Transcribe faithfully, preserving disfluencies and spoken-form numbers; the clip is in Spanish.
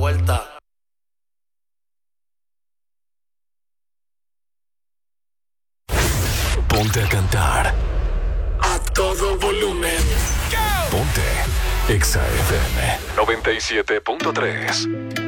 vuelta. Ponte a cantar A todo volumen. Ponte Exa F M noventa y siete punto tres.